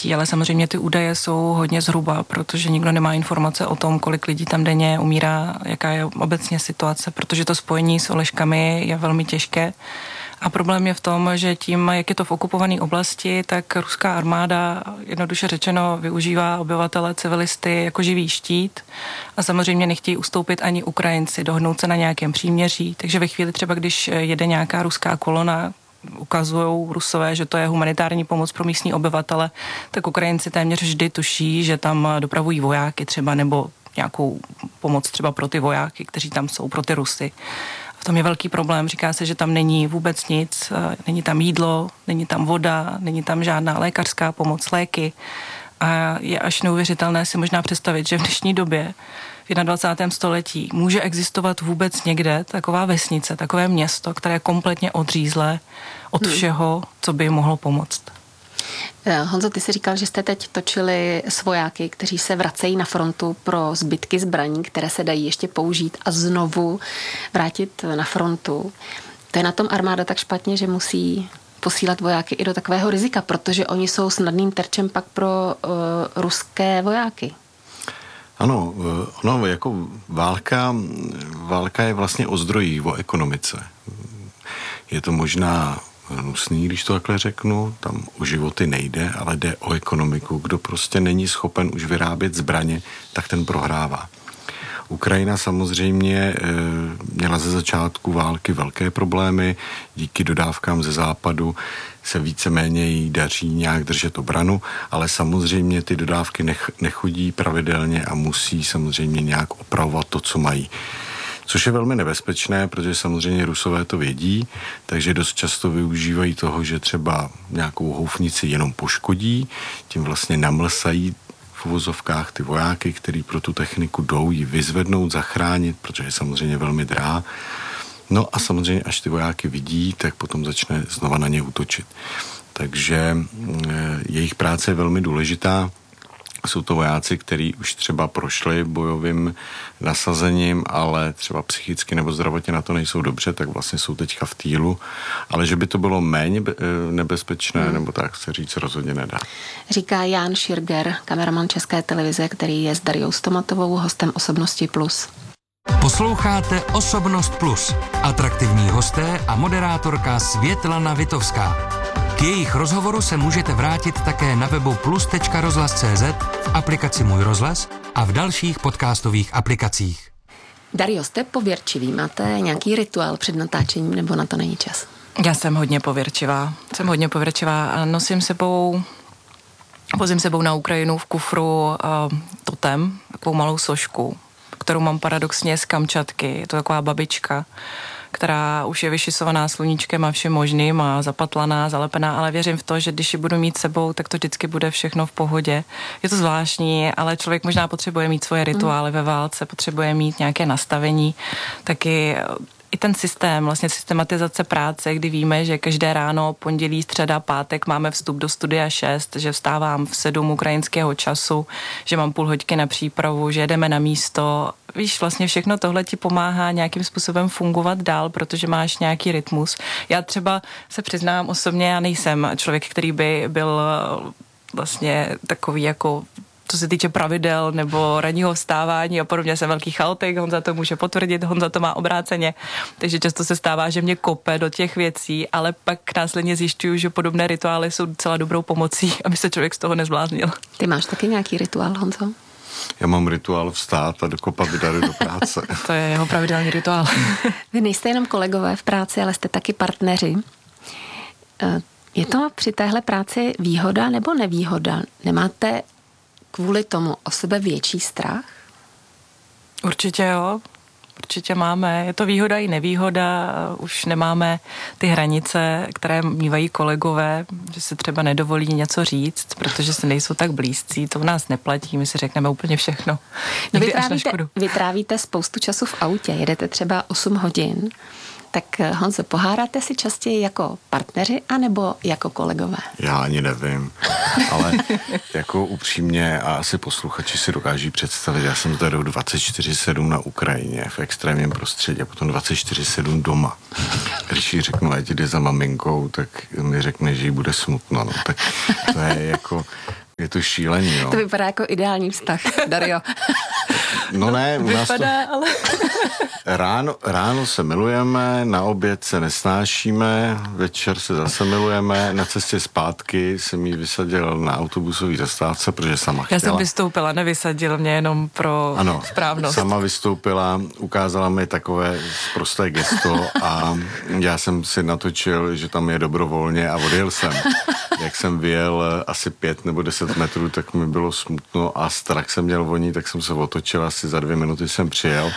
smrtí, ale samozřejmě ty údaje jsou hodně zhruba, protože nikdo nemá informace o tom, kolik lidí tam denně umírá, jaká je obecně situace, protože to spojení s Oleškami je velmi těžké. A problém je v tom, že tím, jak je to v okupované oblasti, tak ruská armáda, jednoduše řečeno, využívá obyvatele, civilisty jako živý štít a samozřejmě nechtějí ustoupit ani Ukrajinci, dohodnout se na nějakém příměří. Takže ve chvíli třeba, když jede nějaká ruská kolona, ukazují Rusové, že to je humanitární pomoc pro místní obyvatele, tak Ukrajinci téměř vždy tuší, že tam dopravují vojáky třeba nebo nějakou pomoc třeba pro ty vojáky, kteří tam jsou, pro ty Rusy. V tom je velký problém. Říká se, že tam není vůbec nic, není tam jídlo, není tam voda, není tam žádná lékařská pomoc, léky. A je až neuvěřitelné si možná představit, že v dnešní době, v 21. století, může existovat vůbec někde taková vesnice, takové město, které je kompletně odřízlé od všeho, co by jim mohlo pomoct. Honzo, ty jsi říkal, že jste teď točili s vojáky, kteří se vracejí na frontu pro zbytky zbraní, které se dají ještě použít a znovu vrátit na frontu. To je na tom armáda tak špatně, že musí posílat vojáky i do takového rizika, protože oni jsou snadným terčem pak pro ruské vojáky. Ano, jako válka je vlastně o zdrojích, o ekonomice. Je to možná hnusný, když to takhle řeknu, tam o životy nejde, ale jde o ekonomiku. Kdo prostě není schopen už vyrábět zbraně, tak ten prohrává. Ukrajina samozřejmě měla ze začátku války velké problémy, díky dodávkám ze západu se víceméně jí daří nějak držet obranu, ale samozřejmě ty dodávky nechodí pravidelně a musí samozřejmě nějak opravovat to, co mají. Což je velmi nebezpečné, protože samozřejmě Rusové to vědí, takže dost často využívají toho, že třeba nějakou houfnici jenom poškodí, tím vlastně namlsají v uvozovkách ty vojáky, který pro tu techniku jdou ji vyzvednout, zachránit, protože je samozřejmě velmi drahá. No a samozřejmě, až ty vojáky vidí, tak potom začne znova na ně útočit. Takže jejich práce je velmi důležitá. Jsou to vojáci, kteří už třeba prošli bojovým nasazením, ale třeba psychicky nebo zdravotně na to nejsou dobře, tak vlastně jsou teďka v týlu. Ale že by to bylo méně nebezpečné, nebo tak se říct rozhodně nedá. Říká Jan Širger, kameraman České televize, který je s Dariou Stomatovou hostem Osobnosti Plus. Posloucháte Osobnost Plus. Atraktivní hosté a moderátorka Světlana Vitovská. K jejich rozhovoru se můžete vrátit také na webu plus.rozhlas.cz, v aplikaci Můj rozhlas a v dalších podcastových aplikacích. Dario, jste pověrčivý? Máte nějaký rituál před natáčením, nebo na to není čas? Já jsem hodně pověrčivá. A vozím sebou na Ukrajinu v kufru totem, takovou malou sošku, kterou mám paradoxně z Kamčatky. Je to taková babička, která už je vyšisovaná sluníčkem a všem možným a zapatlaná, zalepená, ale věřím v to, že když ji budu mít sebou, tak to vždycky bude všechno v pohodě. Je to zvláštní, ale člověk možná potřebuje mít svoje rituály ve válce, potřebuje mít nějaké nastavení, taky i ten systém, vlastně systematizace práce, kdy víme, že každé ráno, pondělí, středa, pátek máme vstup do studia 6, že vstávám v 7 ukrajinského času, že mám půl hodiny na přípravu, že jedeme na místo. Víš, vlastně všechno tohle ti pomáhá nějakým způsobem fungovat dál, protože máš nějaký rytmus. Já třeba se přiznám osobně, já nejsem člověk, který by byl vlastně takový jako co se týče pravidel nebo ranního vstávání a podobně, jsem velký chaotik, Honza to může potvrdit, Honza to má obráceně, takže často se stává, že mě kope do těch věcí, ale pak následně zjišťuju, že podobné rituály jsou docela dobrou pomocí, aby se člověk z toho nezbláznil. Ty máš taky nějaký rituál, Honzo? Já mám rituál vstát a dokopat Dary do práce. To je jeho pravidelný rituál. Vy nejste jenom kolegové v práci, ale jste taky partneři. Je to při téhle práci výhoda nebo nevýhoda? Nemáte kvůli tomu o sebe větší strach? Určitě jo. Určitě máme. Je to výhoda i nevýhoda. Už nemáme ty hranice, které mívají kolegové, že se třeba nedovolí něco říct, protože se nejsou tak blízcí. To v nás neplatí, my si řekneme úplně všechno. No vy trávíte spoustu času v autě, jedete třeba 8 hodin. Tak Honzo, pohádáte si častěji jako partneři anebo jako kolegové? Já ani nevím, ale jako upřímně a asi posluchači si dokáží představit, já jsem tady 24/7 na Ukrajině v extrémním prostředí a potom 24/7 doma. Když jí řeknu, ať jde za maminkou, tak mi řekne, že jí bude smutno. No. Tak to je jako to šílený, no. To vypadá jako ideální vztah, Dario. No ne, u nás Vypadá, ale... Ráno se milujeme, na oběd se nesnášíme, večer se zase milujeme, na cestě zpátky jsem jí vysadil na autobusový zastávce, protože sama chtěla. Já jsem vystoupila, nevysadil mě jenom pro správnost. Sama vystoupila, ukázala mi takové prosté gesto a já jsem si natočil, že tam je dobrovolně a odjel jsem. Jak jsem vyjel asi 5 nebo 10 metrů, tak mi bylo smutno a strach jsem měl o ní, tak jsem se otočil, asi za 2 minuty jsem přijel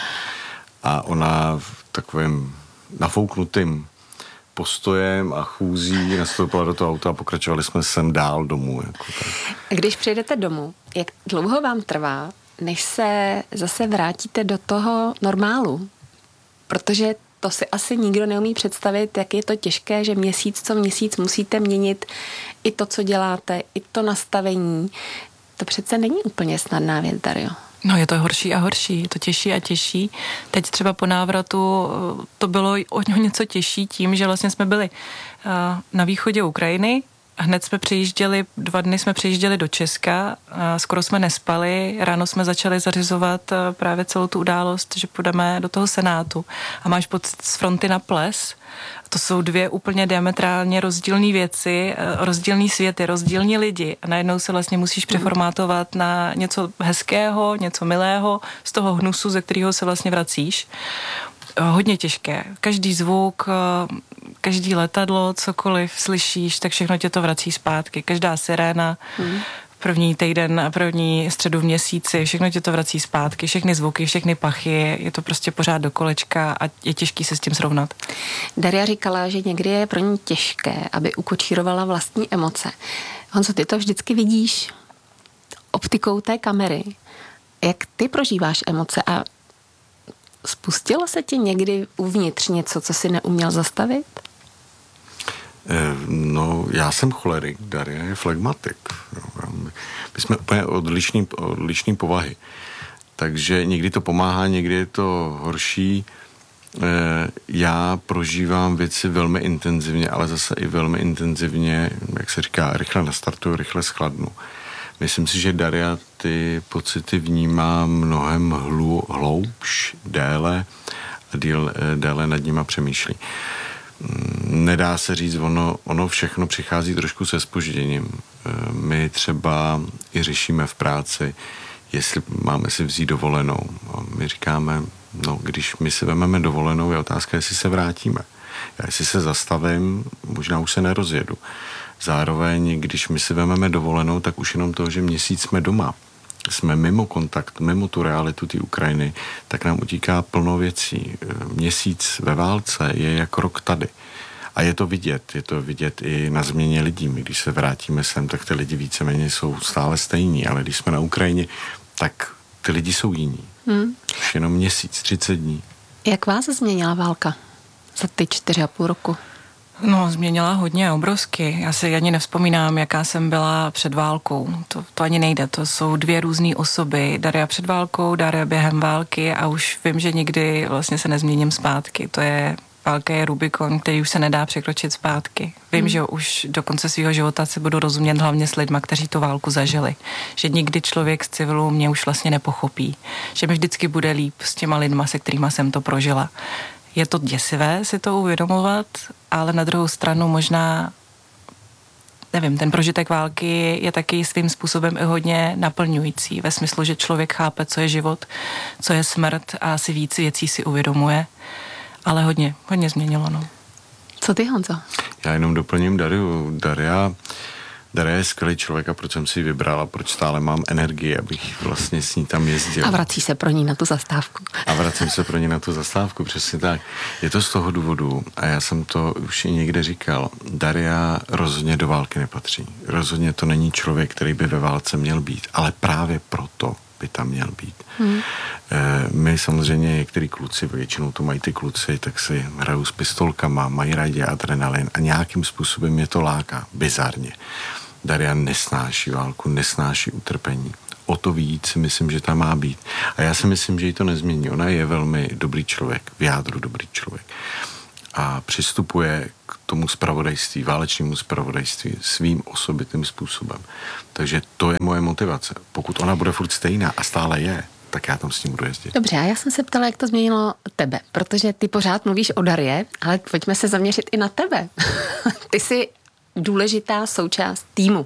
a ona v takovém nafouknutým postojem a chůzí nastoupila do toho auta a pokračovali jsme sem dál domů. Jako tak. Když přijdete domů, jak dlouho vám trvá, než se zase vrátíte do toho normálu? Protože to si asi nikdo neumí představit, jak je to těžké, že měsíc co měsíc musíte měnit i to, co děláte, i to nastavení. To přece není úplně snadná věc, Dario. No, je to horší a horší, je to těžší a těžší. Teď třeba po návratu to bylo o něco těžší tím, že vlastně jsme byli na východě Ukrajiny, hned jsme přejížděli, 2 dny jsme přejížděli do Česka, skoro jsme nespali, ráno jsme začali zařizovat právě celou tu událost, že půjdeme do toho Senátu a máš pocit z fronty na ples. To jsou 2 úplně diametrálně rozdílné věci, rozdílný světy, rozdílní lidi a najednou se vlastně musíš přeformátovat na něco hezkého, něco milého z toho hnusu, ze kterého se vlastně vracíš. Hodně těžké. Každý zvuk, každý letadlo, cokoliv slyšíš, tak všechno tě to vrací zpátky. Každá siréna, první týden, první středu v měsíci, všechno tě to vrací zpátky. Všechny zvuky, všechny pachy, je to prostě pořád do kolečka a je těžký se s tím srovnat. Daria říkala, že někdy je pro ní těžké, aby ukočírovala vlastní emoce. Honzo, ty to vždycky vidíš optikou té kamery. Jak ty prožíváš emoce a spustilo se ti někdy uvnitř něco, co si neuměl zastavit? No, já jsem cholerik, Daria je flegmatik. My jsme úplně odlišný povahy. Takže někdy to pomáhá, někdy je to horší. Já prožívám věci velmi intenzivně, ale zase i velmi intenzivně, jak se říká, rychle nastartuju, rychle schladnu. Myslím si, že Daria ty pocity vnímá mnohem hloubš, déle a déle nad nima přemýšlí. Nedá se říct, ono všechno přichází trošku se zpožděním. My třeba i řešíme v práci, jestli máme si vzít dovolenou. My říkáme, no, když my si vezmeme dovolenou, je otázka, jestli se vrátíme. Já jestli se zastavím, možná už se nerozjedu. Zároveň, když my si vezmeme dovolenou, tak už jenom to, že měsíc jsme doma, jsme mimo kontakt, mimo tu realitu té Ukrajiny, tak nám utíká plno věcí. Měsíc ve válce je jak rok tady. A je to vidět i na změně lidí. My, když se vrátíme sem, tak ty lidi víceméně jsou stále stejní, ale když jsme na Ukrajině, tak ty lidi jsou jiní. Už jenom měsíc, 30 dní. Jak vás změnila válka za ty 4,5 roku? No, změnila hodně, obrovsky. Já si ani nevzpomínám, jaká jsem byla před válkou. To ani nejde, to jsou 2 různé osoby. Daria před válkou, Daria během války a už vím, že nikdy vlastně se nezměním zpátky. Válka je Rubikon, který už se nedá překročit zpátky. Vím, že už do konce svého života si budu rozumět hlavně s lidma, kteří tu válku zažili. Že nikdy člověk z civilu mě už vlastně nepochopí. Že mi vždycky bude líp s těma lidma, se kterýma jsem to prožila. Je to děsivé si to uvědomovat, ale na druhou stranu možná, nevím, ten prožitek války je taky svým způsobem i hodně naplňující, ve smyslu, že člověk chápe, co je život, co je smrt a si víc věcí si uvědomuje, ale hodně změnilo, no. Co ty, Honzo? Já jenom doplním Dariu. Daria je skvělý člověk a proč jsem si ji vybrala, proč stále mám energii, abych vlastně s ní tam jezdil. A vrací se pro ní na tu zastávku. A vracím se pro ní na tu zastávku, přesně tak. Je to z toho důvodu, a já jsem to už i někde říkal, Daria rozhodně do války nepatří. Rozhodně to není člověk, který by ve válce měl být, ale právě proto by tam měl být. My samozřejmě některý kluci, většinou to mají ty kluci, tak si hrajou s pistolkama, mají rádi adrenalin a nějakým způsobem je to láká, bizarně. Daria nesnáší válku, nesnáší utrpení. O to víc si myslím, že tam má být. A já si myslím, že jí to nezmění. Ona je velmi dobrý člověk, v jádru dobrý člověk. a přistupuje k tomu zpravodajství, válečnému zpravodajství svým osobitým způsobem. Takže to je moje motivace. Pokud ona bude furt stejná a stále je, tak já tam s ním budu jezdit. Dobře, a já jsem se ptala, jak to změnilo tebe, protože ty pořád mluvíš o Darje, ale pojďme se zaměřit i na tebe. Ty jsi důležitá součást týmu.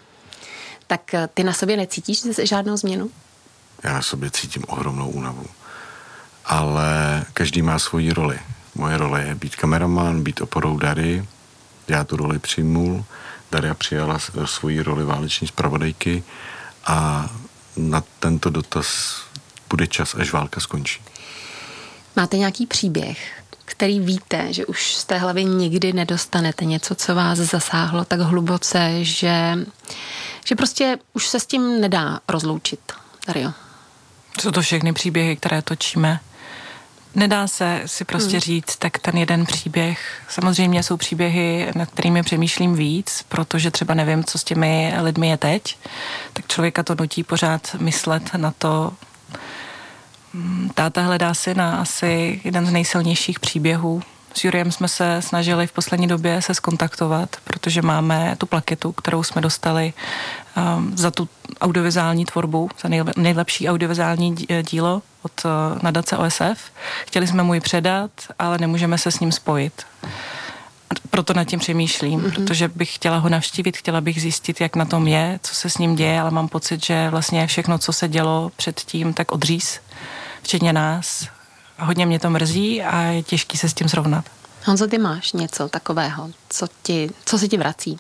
Tak ty na sobě necítíš žádnou změnu? Já na sobě cítím ohromnou únavu. Ale každý má svoji roli. Moje role je být kameraman, být oporou Dary. Já tu roli přijmul. Daria přijala svoji roli váleční zpravodajky a na tento dotaz bude čas, až válka skončí. Máte nějaký příběh, který víte, že už z té hlavy nikdy nedostanete, něco, co vás zasáhlo tak hluboce, že prostě už se s tím nedá rozloučit, Dario? Jsou to všechny příběhy, které točíme. Nedá se si prostě říct, tak ten jeden příběh. Samozřejmě jsou příběhy, nad kterými přemýšlím víc, protože třeba nevím, co s těmi lidmi je teď. Tak člověka to nutí pořád myslet na to. Táta hledá syna, asi jeden z nejsilnějších příběhů. S Juriem jsme se snažili v poslední době se zkontaktovat, protože máme tu plaketu, kterou jsme dostali za tu audiovizuální tvorbu, za nejlepší audiovizuální dílo od nadace OSF. Chtěli jsme mu ji předat, ale nemůžeme se s ním spojit. Proto nad tím přemýšlím, protože bych chtěla ho navštívit, chtěla bych zjistit, jak na tom je, co se s ním děje, ale mám pocit, že vlastně všechno, co se dělo předtím, tak odříz, včetně nás. Hodně mě to mrzí a je těžký se s tím srovnat. Honzo, ty máš něco takového, co se ti vrací?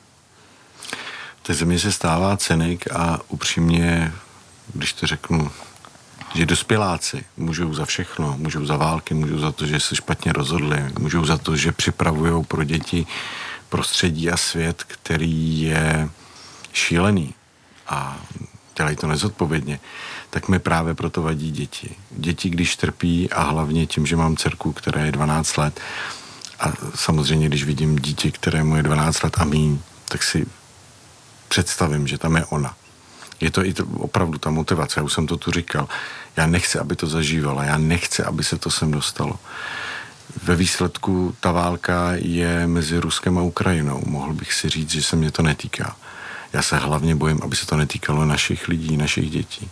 Té země se stává cenik a upřímně, když to řeknu, že dospěláci můžou za všechno, můžou za války, můžou za to, že se špatně rozhodli, můžou za to, že připravují pro děti prostředí a svět, který je šílený a dělají to nezodpovědně, tak mi právě proto vadí děti. Děti, když trpí a hlavně tím, že mám dcerku, která je 12 let a samozřejmě, když vidím dítě, kterému je 12 let a míň, tak si představím, že tam je ona. Je to i opravdu ta motivace, já už jsem to tu říkal. Já nechci, aby to zažívala, já nechci, aby se to sem dostalo. Ve výsledku ta válka je mezi Ruskem a Ukrajinou. Mohl bych si říct, že se mě to netýká. Já se hlavně bojím, aby se to netýkalo našich lidí, našich dětí.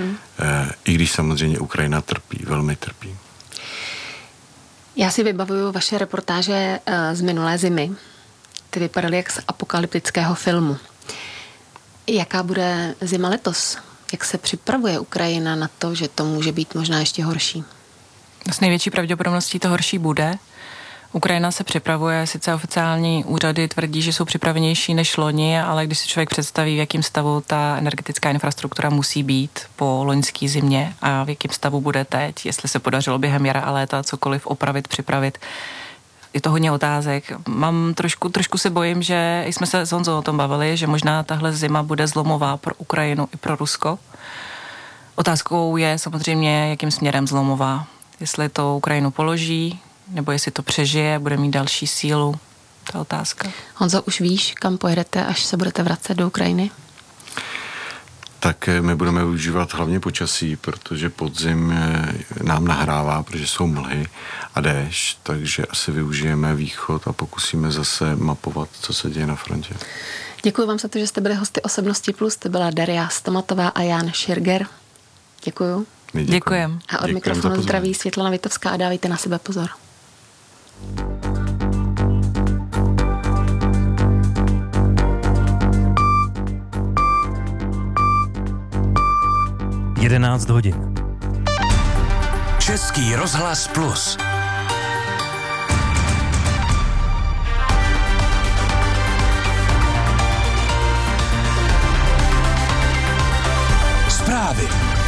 I když samozřejmě Ukrajina trpí, velmi trpí. Já si vybavuju vaše reportáže z minulé zimy. Ty vypadaly jak z apokalyptického filmu. Jaká bude zima letos? Jak se připravuje Ukrajina na to, že to může být možná ještě horší? S největší pravděpodobností to horší bude. Ukrajina se připravuje, sice oficiální úřady tvrdí, že jsou připravenější než loni, ale když si člověk představí, v jakém stavu ta energetická infrastruktura musí být po loňské zimě a v jakém stavu bude teď, jestli se podařilo během jara a léta cokoliv opravit, připravit, je to hodně otázek. Mám trošku se bojím, že jsme se s Honzou o tom bavili, že možná tahle zima bude zlomová pro Ukrajinu i pro Rusko. Otázkou je samozřejmě, jakým směrem zlomová. Jestli to Ukrajinu položí, nebo jestli to přežije, bude mít další sílu. To je otázka. Honzo, už víš, kam pojedete, až se budete vracet do Ukrajiny? Tak my budeme využívat hlavně počasí, protože podzim nám nahrává, protože jsou mlhy a déšť, takže asi využijeme východ a pokusíme zase mapovat, co se děje na frontě. Děkuji vám za to, že jste byli hosty Osobnosti Plus. To byla Daria Stomatová a Jan Širger. Děkuju. Děkujem. A od mikrofonu zdraví Světlana Vitovská a dávejte na sebe pozor. (11:00). Český rozhlas Plus. Zprávy.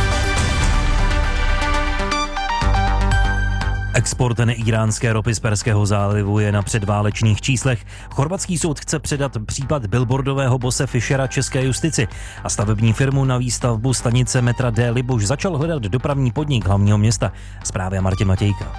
Export neíránské ropy z Perského zálivu je na předválečných číslech. Chorvatský soud chce předat případ billboardového bose Fischera české justici a stavební firmu na výstavbu stanice metra D. Libuš začal hledat dopravní podnik hlavního města. Zprávy Martin Matějka.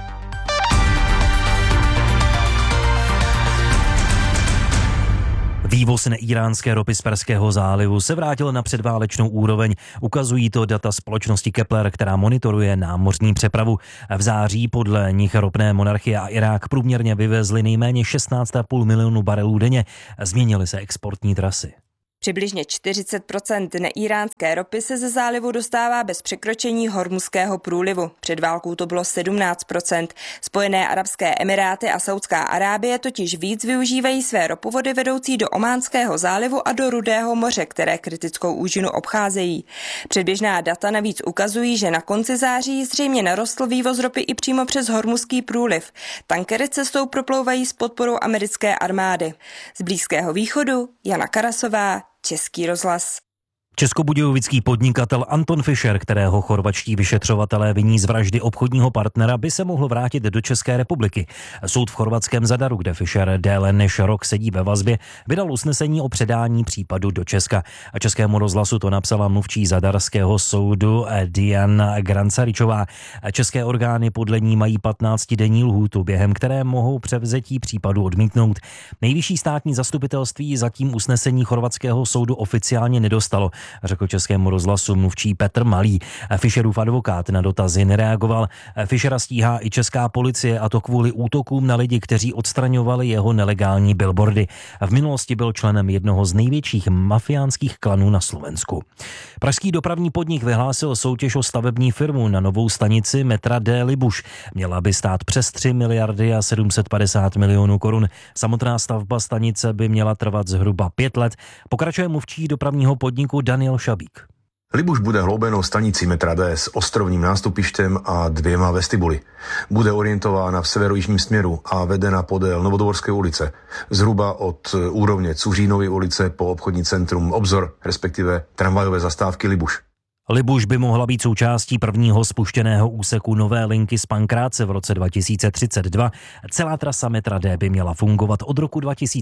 Vývoz neíránské ropy z Perského zálivu se vrátil na předválečnou úroveň. Ukazují to data společnosti Kepler, která monitoruje námořní přepravu. V září podle nich ropné monarchie a Irák průměrně vyvezli nejméně 16,5 milionu barelů denně. Změnily se exportní trasy. Přibližně 40% neíránské ropy se ze zálivu dostává bez překročení Hormuzského průlivu. Před válkou to bylo 17%. Spojené arabské emiráty a Saudská Arábie totiž víc využívají své ropovody vedoucí do Ománského zálivu a do Rudého moře, které kritickou úžinu obcházejí. Předběžná data navíc ukazují, že na konci září zřejmě narostl vývoz ropy i přímo přes Hormuzský průliv. Tankery cestou proplouvají s podporou americké armády. Z Blízkého východu Jana Karasová, Český rozhlas. Českobudějovický podnikatel Anton Fischer, kterého chorvatští vyšetřovatelé viní z vraždy obchodního partnera, by se mohl vrátit do České republiky. Soud v chorvatském Zadaru, kde Fischer déle než rok sedí ve vazbě, vydal usnesení o předání případu do Česka. A Českému rozhlasu to napsala mluvčí zadarského soudu Diana Grancaričová. České orgány podle ní mají 15denní lhůtu, během které mohou převzetí případu odmítnout. Nejvyšší státní zastupitelství zatím usnesení chorvatského soudu oficiálně nedostalo, řekl Českému rozhlasu mluvčí Petr Malý. Fischerův advokát na dotazy nereagoval. Fischera stíhá i česká policie, a to kvůli útokům na lidi, kteří odstraňovali jeho nelegální billboardy. V minulosti byl členem jednoho z největších mafiánských klanů na Slovensku. Pražský dopravní podnik vyhlásil soutěž o stavební firmu na novou stanici metra D. Libuš. Měla by stát přes 3 miliardy a 750 milionů korun. Samotná stavba stanice by měla trvat zhruba 5 let. Pokračuje mluvčí dopravního podniku Daniel Šabík. Libuš bude hloubenou stanicí metra D s ostrovním nástupištěm a 2 vestibuly. Bude orientována v severojižním směru a vedena podél Novodvorské ulice, zhruba od úrovně Cuřínovy ulice po obchodní centrum Obzor, respektive tramvajové zastávky Libuš. Libuš by mohla být součástí prvního spuštěného úseku nové linky z Pankráce v roce 2032. Celá trasa metra D by měla fungovat od roku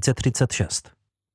2036.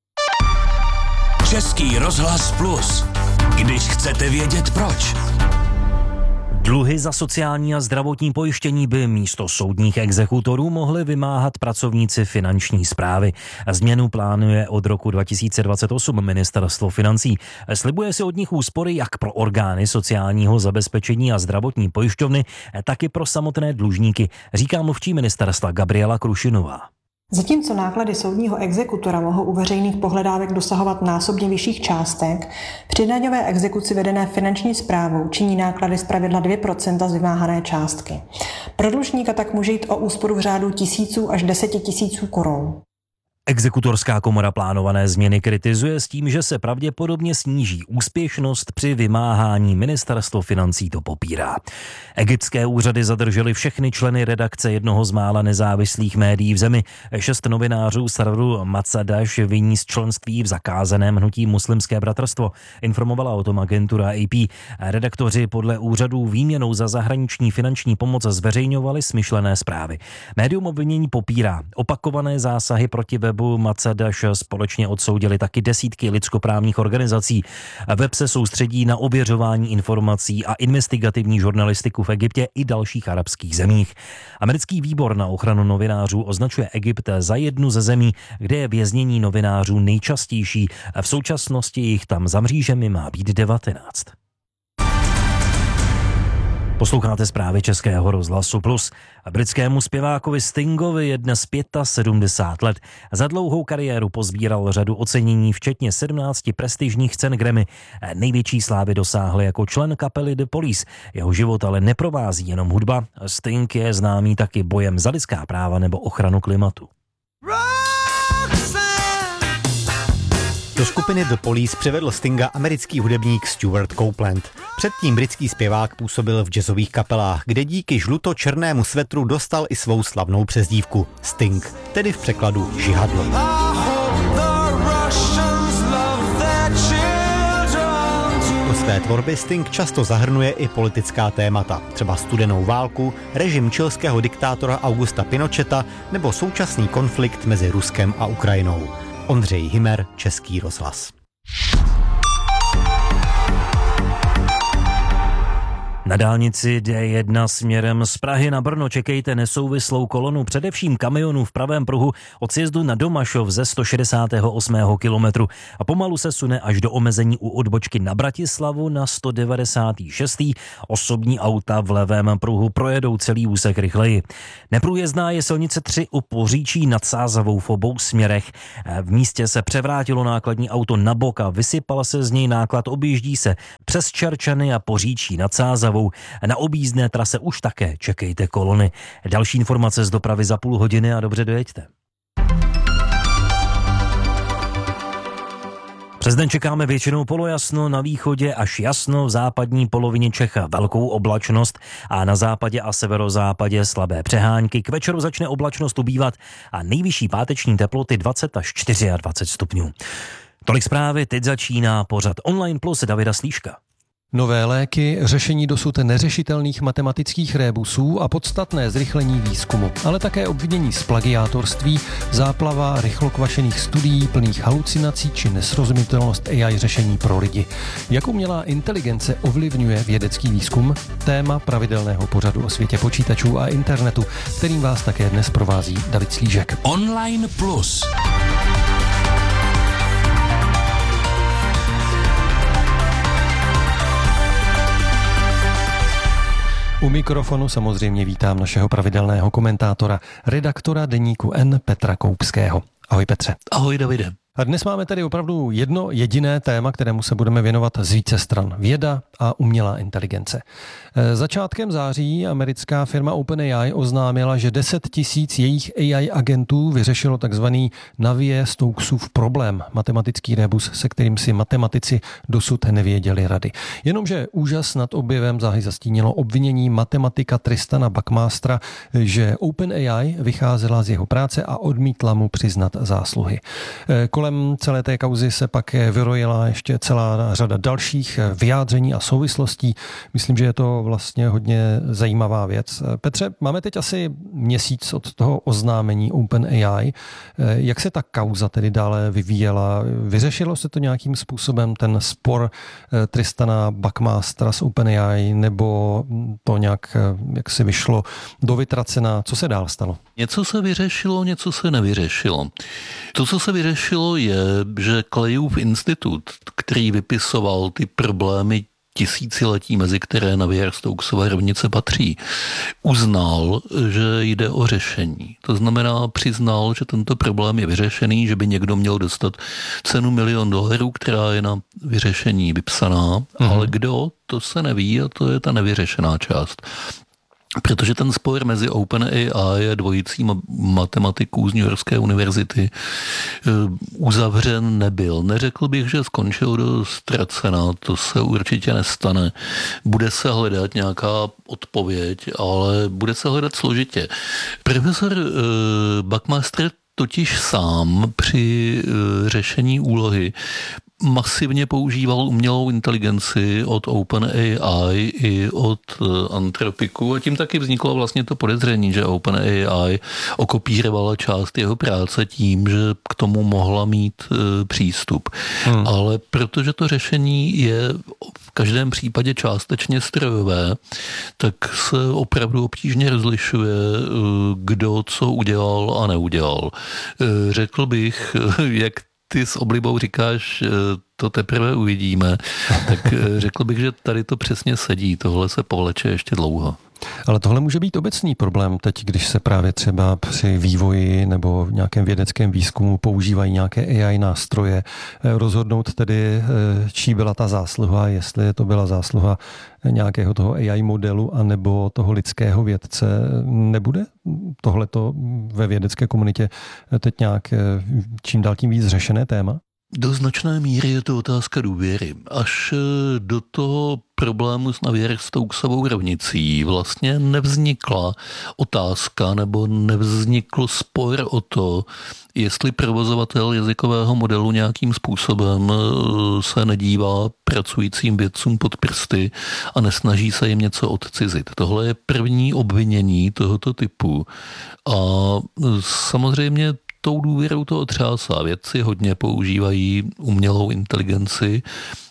Český rozhlas Plus. Když chcete vědět proč. Dluhy za sociální a zdravotní pojištění by místo soudních exekutorů mohli vymáhat pracovníci finanční správy. Změnu plánuje od roku 2028 ministerstvo financí. Slibuje si od nich úspory jak pro orgány sociálního zabezpečení a zdravotní pojišťovny, tak i pro samotné dlužníky, říká mluvčí ministerstva Gabriela Krušinová. Zatímco náklady soudního exekutora mohou u veřejných pohledávek dosahovat násobně vyšších částek, při daňové exekuci vedené finanční správou činí náklady zpravidla 2% z vymáhané částky. Pro dlužníka tak může jít o úsporu v řádu tisíců až 10 000 korun. Exekutorská komora plánované změny kritizuje s tím, že se pravděpodobně sníží úspěšnost při vymáhání. Ministerstvo financí to popírá. Egyptské úřady zadržely všechny členy redakce jednoho z mála nezávislých médií v zemi. 6 novinářů Sarru Matsadaš viní z členství v zakázaném hnutí Muslimské bratrstvo. Informovala o tom agentura AP. Redaktoři podle úřadů výměnou za zahraniční finanční pomoc zveřejňovali smyšlené zprávy. Médium obvinění popírá. Opakované zásahy proti webu Matsadaš společně odsoudili taky desítky lidskoprávních organizací. Web se soustředí na ověřování informací a investigativní žurnalistiku v Egyptě i dalších arabských zemích. Americký výbor na ochranu novinářů označuje Egypt za jednu ze zemí, kde je věznění novinářů nejčastější. V současnosti jich tam za mřížemi má být 19. Posloucháte zprávy Českého rozhlasu Plus. Britskému zpěvákovi Stingovi je dnes 75 let. Za dlouhou kariéru pozbíral řadu ocenění, včetně 17 prestižních cen Grammy. Největší slávy dosáhl jako člen kapely The Police. Jeho život ale neprovází jenom hudba. Sting je známý taky bojem za lidská práva nebo ochranu klimatu. Do skupiny The Police přivedl Stinga americký hudebník Stuart Copeland. Předtím britský zpěvák působil v jazzových kapelách, kde díky žluto-černému svetru dostal i svou slavnou přezdívku Sting, tedy v překladu žihadlo. Do své tvorby Sting často zahrnuje i politická témata, třeba studenou válku, režim chilského diktátora Augusta Pinocheta nebo současný konflikt mezi Ruskem a Ukrajinou. Ondřej Hymer, Český rozhlas. Na dálnici D1 směrem z Prahy na Brno čekejte nesouvislou kolonu především kamionů v pravém pruhu od sjezdu na Domašov ze 168. kilometru a pomalu se sune až do omezení u odbočky na Bratislavu na 196. Osobní auta v levém pruhu projedou celý úsek rychleji. Neprůjezdná je silnice 3 u Poříčí nad Sázavou v obou směrech. V místě se převrátilo nákladní auto na bok a vysypal se z něj náklad, objíždí se přes Čerčany a Poříčí nad Sázavou. Na objízdné trase už také čekejte kolony. Další informace z dopravy za půl hodiny a dobře dojeďte. Přes den čekáme většinou polojasno, na východě až jasno, v západní polovině Čech velkou oblačnost a na západě a severozápadě slabé přehánky. K večeru začne oblačnost ubývat a nejvyšší páteční teploty 20 až 24 stupňů. Tolik zprávy, teď začíná pořad Online Plus Davida Slíška. Nové léky, řešení dosud neřešitelných matematických rébusů a podstatné zrychlení výzkumu, ale také obvinění z plagiátorství, záplava rychlokvašených studií plných halucinací či nesrozumitelnost AI řešení pro lidi. Jak umělá inteligence ovlivňuje vědecký výzkum? Téma pravidelného pořadu o světě počítačů a internetu, kterým vás také dnes provází David Slížek. Online Plus. U mikrofonu samozřejmě vítám našeho pravidelného komentátora, redaktora deníku N Petra Koupského. Ahoj Petře. Ahoj Davide. A dnes máme tady opravdu jedno jediné téma, kterému se budeme věnovat z více stran. Věda a umělá inteligence. Začátkem září americká firma OpenAI oznámila, že 10 000 jejich AI agentů vyřešilo takzvaný Navier-Stokesův problém, matematický rebus, se kterým si matematici dosud nevěděli rady. Jenomže úžas nad objevem záhy zastínilo obvinění matematika Tristana Buckmastera, že OpenAI vycházela z jeho práce a odmítla mu přiznat zásluhy. Kolem celé té kauzy se pak vyrojila ještě celá řada dalších vyjádření a souvislostí. Myslím, že je to vlastně hodně zajímavá věc. Petře, máme teď asi měsíc od toho oznámení OpenAI. Jak se ta kauza tedy dále vyvíjela? Vyřešilo se to nějakým způsobem, ten spor Tristana Buckmastera s OpenAI, nebo to nějak jak si vyšlo do vytracena? Co se dál stalo? Něco se vyřešilo, něco se nevyřešilo. To, co se vyřešilo, je, že Clayův institut, který vypisoval ty problémy tisíciletí, mezi které Navier-Stokesova rovnice patří, uznal, že jde o řešení. To znamená, přiznal, že tento problém je vyřešený, že by někdo měl dostat cenu $1 000 000, která je na vyřešení vypsaná, ale kdo, to se neví a to je ta nevyřešená část. Protože ten spor mezi OpenAI a dvojicí matematiků z New Yorkské univerzity uzavřen nebyl. Neřekl bych, že skončil do ztracena, to se určitě nestane. Bude se hledat nějaká odpověď, ale bude se hledat složitě. Profesor Buckmaster totiž sám při řešení úlohy masivně používal umělou inteligenci od OpenAI i od Anthropicu a tím taky vzniklo vlastně to podezření, že OpenAI okopírovala část jeho práce tím, že k tomu mohla mít přístup. Ale protože to řešení je v každém případě částečně strojové, tak se opravdu obtížně rozlišuje, kdo co udělal a neudělal. Řekl bych, jak ty s oblibou říkáš, to teprve uvidíme, tak řekl bych, že tady to přesně sedí, tohle se povleče ještě dlouho. Ale tohle může být obecný problém teď, když se právě třeba při vývoji nebo v nějakém vědeckém výzkumu používají nějaké AI nástroje, rozhodnout tedy, čí byla ta zásluha, jestli to byla zásluha nějakého toho AI modelu anebo toho lidského vědce. Nebude tohleto ve vědecké komunitě teď nějak čím dál tím víc řešené téma? Do značné míry je to otázka důvěry. Až do toho problému s Navier-Stokesovou rovnicí vlastně nevznikla otázka nebo nevznikl spor o to, jestli provozovatel jazykového modelu nějakým způsobem se nedívá pracujícím vědcům pod prsty a nesnaží se jim něco odcizit. Tohle je první obvinění tohoto typu. A samozřejmě tou důvěrou to otřásá. Vědci hodně používají umělou inteligenci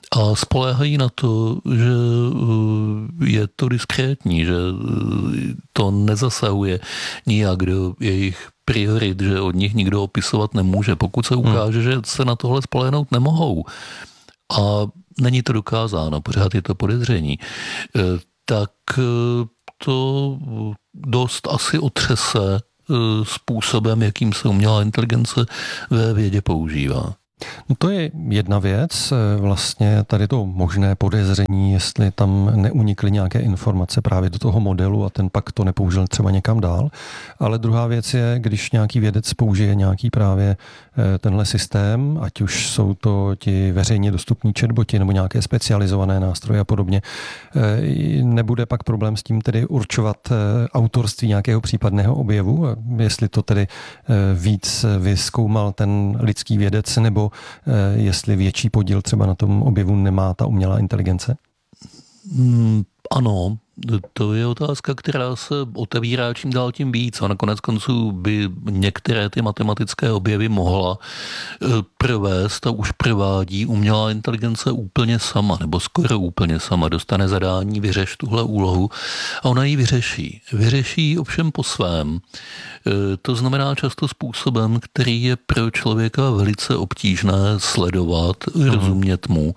a spoléhají na to, že je to diskrétní, že to nezasahuje nijak do jejich priorit, že od nich nikdo opisovat nemůže. Pokud se ukáže, že se na tohle spolehnout nemohou a není to dokázáno, pořád je to podezření, tak to dost asi otřese způsobem, jakým se umělá inteligence ve vědě používá. No to je jedna věc, vlastně tady to možné podezření, jestli tam neunikly nějaké informace právě do toho modelu a ten pak to nepoužil třeba někam dál. Ale druhá věc je, když nějaký vědec použije nějaký právě tenhle systém, ať už jsou to ti veřejně dostupní chatboti nebo nějaké specializované nástroje a podobně, nebude pak problém s tím tedy určovat autorství nějakého případného objevu, jestli to tedy víc vyzkoumal ten lidský vědec nebo jestli větší podíl třeba na tom objevu nemá ta umělá inteligence? Ano, to je otázka, která se otevírá čím dál tím víc a nakonec konců by některé ty matematické objevy mohla provést a už provádí umělá inteligence úplně sama, nebo skoro úplně sama. Dostane zadání, vyřeš tuhle úlohu a ona ji vyřeší. Vyřeší ovšem po svém. To znamená často způsobem, který je pro člověka velice obtížné sledovat, rozumět mu.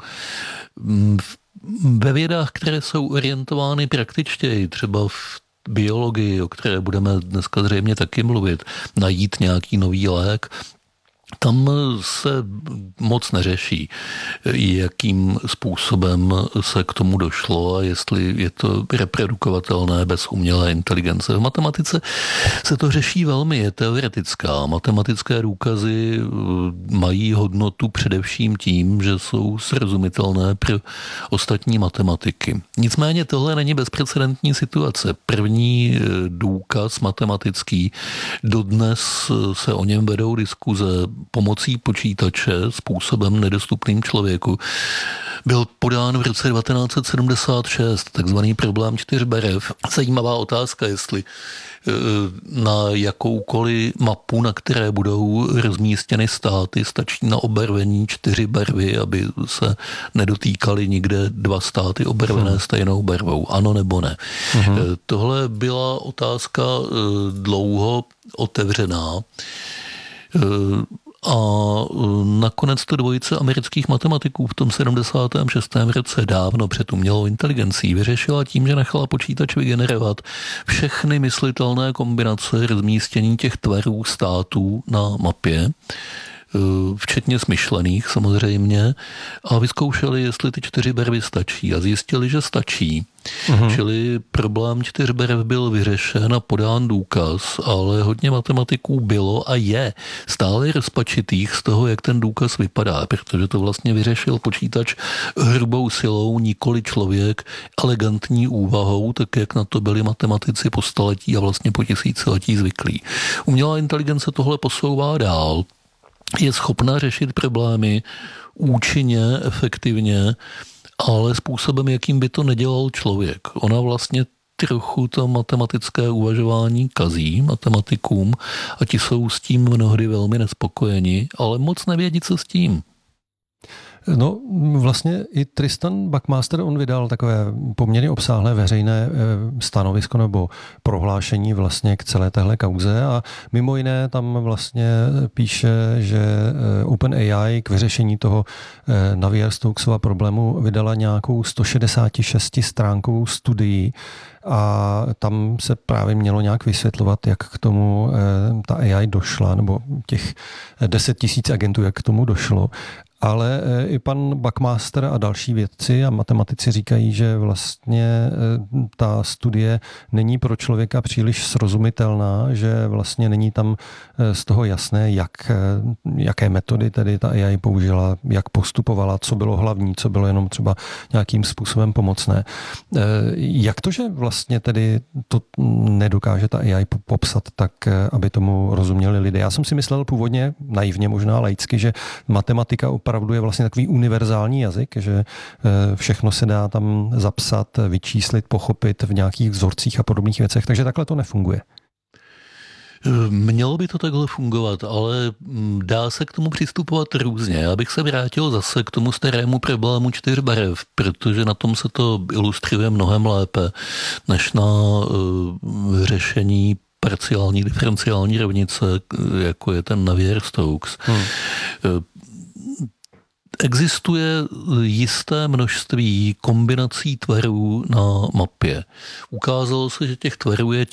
Ve vědách, které jsou orientovány praktičtěji, třeba v biologii, o které budeme dneska zřejmě taky mluvit, najít nějaký nový lék, tam se moc neřeší, jakým způsobem se k tomu došlo a jestli je to reprodukovatelné bez umělé inteligence. V matematice se to řeší velmi, je teoretická. Matematické důkazy mají hodnotu především tím, že jsou srozumitelné pro ostatní matematiky. Nicméně tohle není bezprecedentní situace. První důkaz matematický, dodnes se o něm vedou diskuze, pomocí počítače způsobem nedostupným člověku, byl podán v roce 1976, takzvaný problém 4 barev. Zajímavá otázka, jestli na jakoukoliv mapu, na které budou rozmístěny státy, stačí na obarvení 4 barvy, aby se nedotýkaly nikde 2 státy obarvené stejnou barvou. Ano nebo ne? Tohle byla otázka dlouho otevřená. A nakonec to dvojice amerických matematiků v tom 76. roce dávno před umělou inteligencí vyřešila tím, že nechala počítač vygenerovat všechny myslitelné kombinace rozmístění těch tvarů států na mapě, včetně smyšlených samozřejmě, a vyzkoušeli, jestli ty 4 barvy stačí a zjistili, že stačí. Čili problém 4 barev byl vyřešen a podán důkaz, ale hodně matematiků bylo a je stále rozpačitých z toho, jak ten důkaz vypadá, protože to vlastně vyřešil počítač hrubou silou, nikoli člověk, elegantní úvahou, tak jak na to byli matematici po staletí a vlastně po tisíciletí zvyklí. Umělá inteligence tohle posouvá dál, je schopna řešit problémy účinně, efektivně, ale způsobem, jakým by to nedělal člověk. Ona vlastně trochu to matematické uvažování kazí matematikům a ti jsou s tím mnohdy velmi nespokojeni, ale moc nevědí, co s tím. No vlastně i Tristan Buckmaster, on vydal takové poměrně obsáhlé veřejné stanovisko nebo prohlášení vlastně k celé téhle kauze a mimo jiné tam vlastně píše, že OpenAI k vyřešení toho Navier-Stokesova problému vydala nějakou 166 stránkovou studii a tam se právě mělo nějak vysvětlovat, jak k tomu ta AI došla, nebo těch 10 000 agentů, jak k tomu došlo. Ale i pan Buckmaster a další vědci a matematici říkají, že vlastně ta studie není pro člověka příliš srozumitelná, že vlastně není tam z toho jasné, jaké metody tedy ta AI použila, jak postupovala, co bylo hlavní, co bylo jenom třeba nějakým způsobem pomocné. Jak to, že vlastně tedy to nedokáže ta AI popsat tak, aby tomu rozuměli lidé? Já jsem si myslel původně, naivně možná laicky, že matematika opravdu je vlastně takový univerzální jazyk, že všechno se dá tam zapsat, vyčíslit, pochopit v nějakých vzorcích a podobných věcech, takže takhle to nefunguje. Mělo by to takhle fungovat, ale dá se k tomu přistupovat různě. Já bych se vrátil zase k tomu starému problému 4 barev, protože na tom se to ilustruje mnohem lépe, než na řešení parciální diferenciální rovnice, jako je ten Navier-Stokes. Existuje jisté množství kombinací tvarů na mapě. Ukázalo se, že těch tvarů je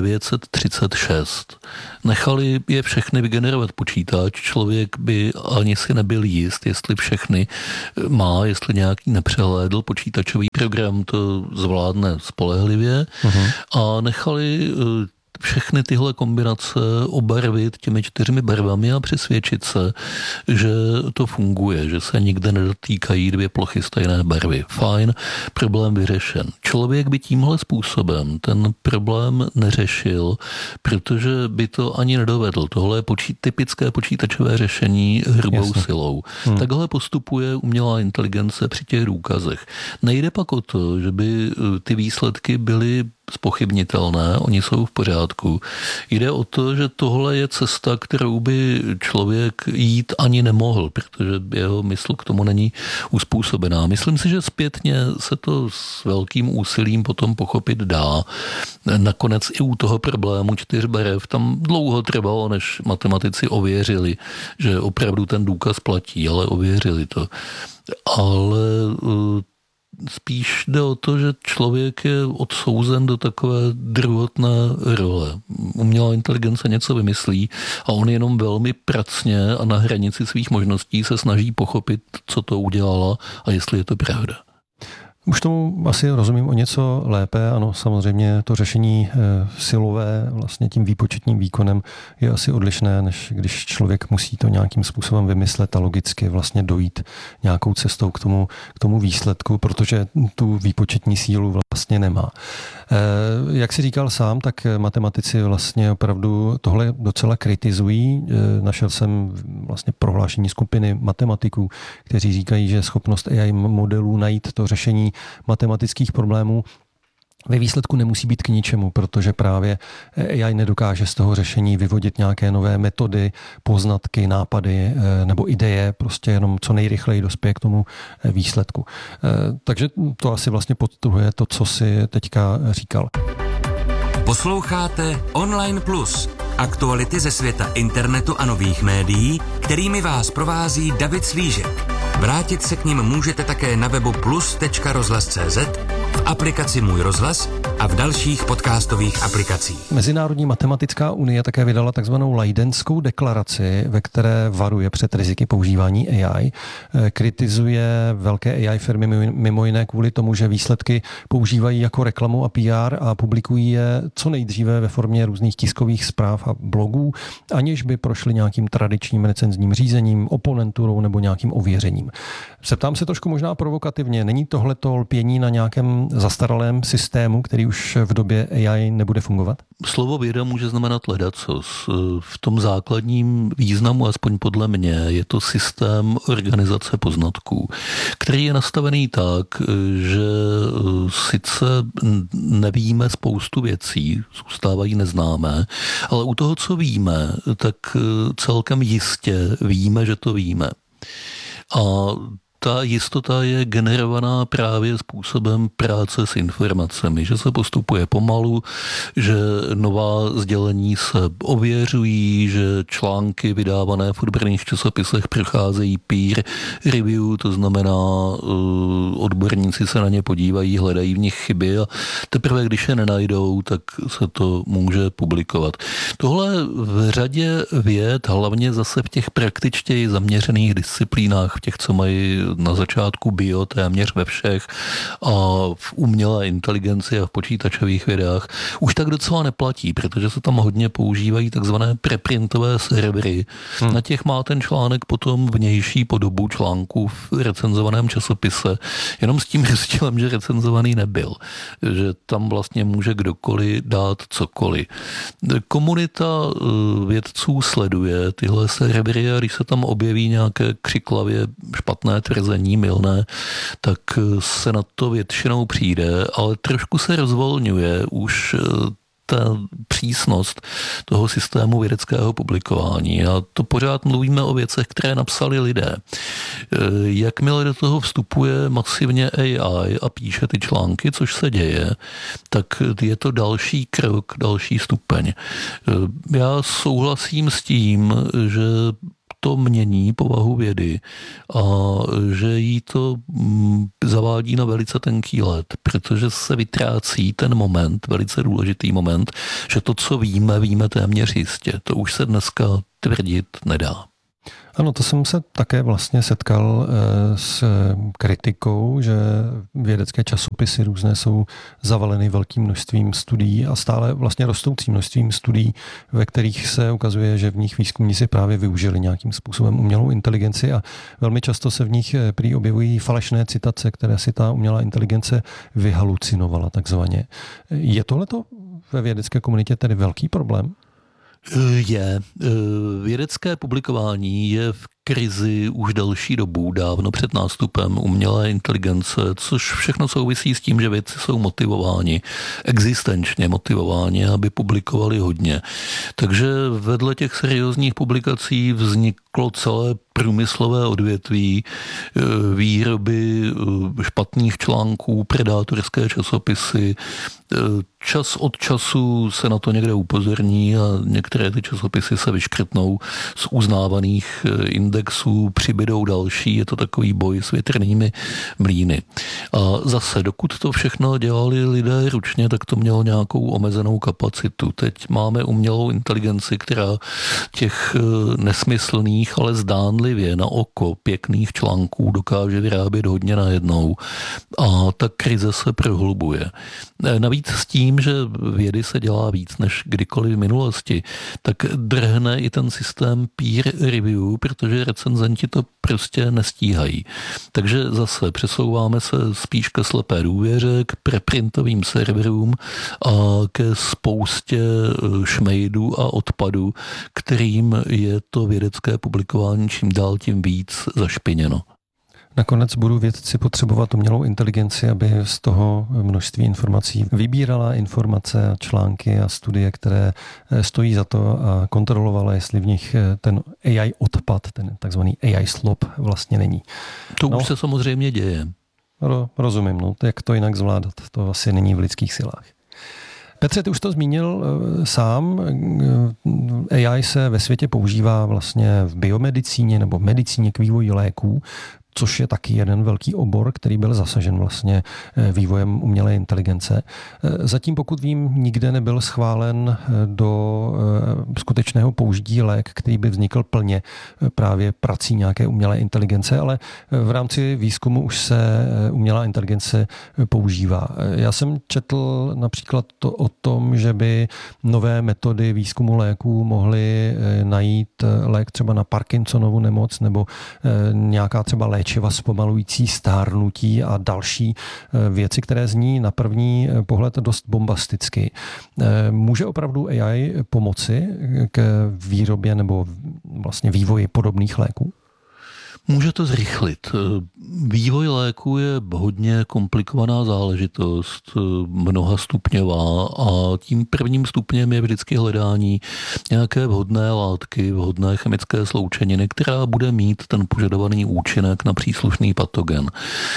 1936. Nechali je všechny vygenerovat počítač, člověk by ani si nebyl jist, jestli všechny má, jestli nějaký nepřehlédl, počítačový program to zvládne spolehlivě a nechali všechny tyhle kombinace obarvit těmi 4 barvami a přesvědčit se, že to funguje, že se nikde nedotýkají 2 plochy stejné barvy. Fajn, problém vyřešen. Člověk by tímhle způsobem ten problém neřešil, protože by to ani nedovedl. Tohle je typické počítačové řešení hrubou silou. Takhle postupuje umělá inteligence při těch důkazech. Nejde pak o to, že by ty výsledky byly zpochybnitelné, oni jsou v pořádku. Jde o to, že tohle je cesta, kterou by člověk jít ani nemohl, protože jeho mysl k tomu není uspůsobená. Myslím si, že zpětně se to s velkým úsilím potom pochopit dá. Nakonec i u toho problému 4 barev tam dlouho trvalo, než matematici ověřili, že opravdu ten důkaz platí, ale ověřili to. Ale spíš jde o to, že člověk je odsouzen do takové druhotné role. Umělá inteligence něco vymyslí a on jenom velmi pracně a na hranici svých možností se snaží pochopit, co to udělala a jestli je to pravda. Už tomu asi rozumím o něco lépe. Ano, samozřejmě to řešení silové vlastně tím výpočetním výkonem je asi odlišné, než když člověk musí to nějakým způsobem vymyslet a logicky vlastně dojít nějakou cestou k tomu výsledku, protože tu výpočetní sílu vlastně nemá. Jak si říkal sám, tak matematici vlastně opravdu tohle docela kritizují. Našel jsem vlastně prohlášení skupiny matematiků, kteří říkají, že schopnost AI modelů najít to řešení matematických problémů ve výsledku nemusí být k ničemu, protože právě AI nedokáže z toho řešení vyvodit nějaké nové metody, poznatky, nápady nebo ideje, prostě jenom co nejrychleji dospěje k tomu výsledku. Takže to asi vlastně podtrhuje to, co si teďka říkal. Posloucháte Online Plus, aktuality ze světa internetu a nových médií, kterými vás provází David Svížek. Vrátit se k nim můžete také na webu plus.rozhlas.cz, v aplikaci Můj rozhlas a v dalších podcastových aplikacích. Mezinárodní matematická unie také vydala takzvanou Leidenskou deklaraci, ve které varuje před riziky používání AI. Kritizuje velké AI firmy mimo jiné kvůli tomu, že výsledky používají jako reklamu a PR a publikují je co nejdříve ve formě různých tiskových zpráv a blogů, aniž by prošly nějakým tradičním recenzním řízením, oponenturou nebo nějakým ověřením. Zeptám se trošku možná provokativně, není tohleto lpění na nějakém zastaralém systému, který už v době AI nebude fungovat? Slovo věda může znamenat ledacos. V tom základním významu, aspoň podle mě, je to systém organizace poznatků, který je nastavený tak, že sice nevíme spoustu věcí, zůstávají neznámé, ale u toho, co víme, tak celkem jistě víme, že to víme. A ta jistota je generovaná právě způsobem práce s informacemi, že se postupuje pomalu, že nová sdělení se ověřují, že články vydávané v odborných časopisech procházejí peer review, to znamená odborníci se na ně podívají, hledají v nich chyby a teprve když je nenajdou, tak se to může publikovat. Tohle v řadě věd, hlavně zase v těch praktičtěji zaměřených disciplínách, v těch, co mají na začátku bio téměř ve všech a v umělé inteligenci a v počítačových vědách, už tak docela neplatí, protože se tam hodně používají takzvané preprintové servery. Na těch má ten článek potom vnější podobu článku v recenzovaném časopise, jenom s tím rozdílem, že recenzovaný nebyl. Že tam vlastně může kdokoliv dát cokoliv. Komunita vědců sleduje tyhle servery a když se tam objeví nějaké křiklavě špatné tvrzení, mylné, tak se na to většinou přijde, ale trošku se rozvolňuje už ta přísnost toho systému vědeckého publikování. A to pořád mluvíme o věcech, které napsali lidé. Jakmile do toho vstupuje masivně AI a píše ty články, což se děje, tak je to další krok, další stupeň. Já souhlasím s tím, že to mění povahu vědy a že jí to zavádí na velice tenký led, protože se vytrácí ten moment, velice důležitý moment, že to, co víme téměř jistě. To už se dneska tvrdit nedá. Ano, to jsem se také vlastně setkal s kritikou, že vědecké časopisy různé jsou zavaleny velkým množstvím studií a stále vlastně rostoucím množstvím studií, ve kterých se ukazuje, že v nich výzkumníci právě využili nějakým způsobem umělou inteligenci a velmi často se v nich prý objevují falešné citace, které si ta umělá inteligence vyhalucinovala takzvaně. Je tohleto ve vědecké komunitě tedy velký problém? Je. Vědecké publikování je v krizi už delší dobu, dávno před nástupem umělé inteligence, což všechno souvisí s tím, že vědci jsou motivováni, existenčně motivováni, aby publikovali hodně. Takže vedle těch seriózních publikací vzniklo celé průmyslové odvětví výroby špatných článků, predátorské časopisy. Čas od času se na to někde upozorní a některé ty časopisy se vyškrtnou z uznávaných indexů, přibydou další, je to takový boj s větrnými mlýny. A zase, dokud to všechno dělali lidé ručně, tak to mělo nějakou omezenou kapacitu. Teď máme umělou inteligenci, která těch nesmyslných, ale zdánlivě na oko pěkných článků dokáže vyrábět hodně najednou a ta krize se prohlubuje. Navíc s tím, že vědy se dělá víc než kdykoliv v minulosti, tak drhne i ten systém peer review, protože recenzenti to prostě nestíhají. Takže zase přesouváme se spíš ke slepé důvěře, k preprintovým serverům a ke spoustě šmejdů a odpadu, kterým je to vědecké publikování čím dál tím víc zašpiněno. Nakonec budou vědci potřebovat umělou inteligenci, aby z toho množství informací vybírala informace a články a studie, které stojí za to a kontrolovala, jestli v nich ten AI odpad, ten takzvaný AI slop vlastně není. To už se samozřejmě děje. Rozumím, jak to jinak zvládat, to asi není v lidských silách. Petře, ty už to zmínil sám. AI se ve světě používá vlastně v biomedicíně nebo v medicíně k vývoji léků, což je taky jeden velký obor, který byl zasažen vlastně vývojem umělé inteligence. Zatím, pokud vím, nikde nebyl schválen do skutečného použití lék, který by vznikl plně právě prací nějaké umělé inteligence, ale v rámci výzkumu už se umělá inteligence používá. Já jsem četl například o tom, že by nové metody výzkumu léků mohly najít lék třeba na Parkinsonovu nemoc nebo nějaká třeba léčiva zpomalující stárnutí a další věci, které zní na první pohled dost bombasticky. Může opravdu AI pomoci k výrobě nebo vlastně vývoji podobných léků? Může to zrychlit. Vývoj léku je hodně komplikovaná záležitost, mnohastupňová a tím prvním stupněm je vždycky hledání nějaké vhodné látky, vhodné chemické sloučeniny, která bude mít ten požadovaný účinek na příslušný patogen.